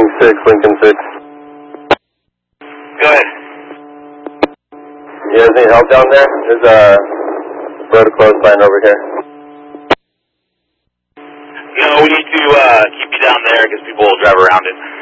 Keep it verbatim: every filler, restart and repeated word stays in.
Lincoln six, Lincoln six. Go ahead. You guys need help down there? There's a road clothesline over here. No, we need to uh, keep you down there because people will drive around it.